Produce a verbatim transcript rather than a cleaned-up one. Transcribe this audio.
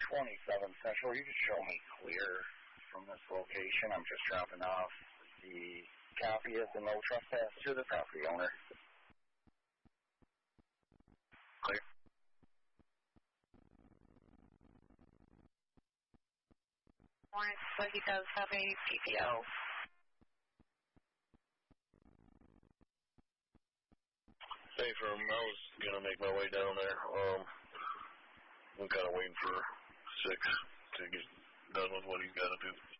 twenty-seven Central. You can show me clear from this location. I'm just dropping off the copy of the no trespass to the property owner. Clear. Warrant, so he does have a P P O. Hey, from I was gonna make my way down there. Um, I'm kind of waiting for six to get done with what he's got to do.